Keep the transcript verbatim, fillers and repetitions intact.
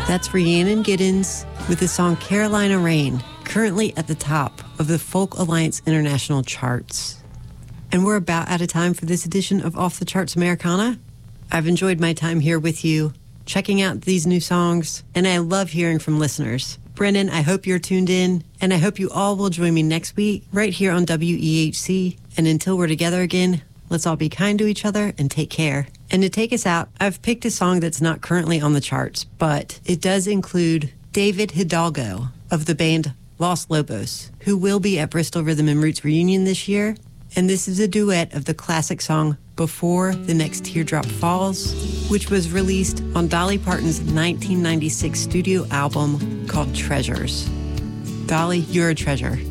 That's Rhiannon Giddens with the song Carolina Rain, currently at the top of the Folk Alliance International charts. And we're about out of time for this edition of Off the Charts Americana. I've enjoyed my time here with you, checking out these new songs, and I love hearing from listeners. Brennan, I hope you're tuned in, and I hope you all will join me next week right here on W E H C. And until we're together again, let's all be kind to each other and take care. And to take us out, I've picked a song that's not currently on the charts, but it does include David Hidalgo of the band Los Lobos, who will be at Bristol Rhythm and Roots reunion this year. And this is a duet of the classic song Before the Next Teardrop Falls, which was released on Dolly Parton's nineteen ninety-six studio album called Treasures. Dolly, you're a treasure.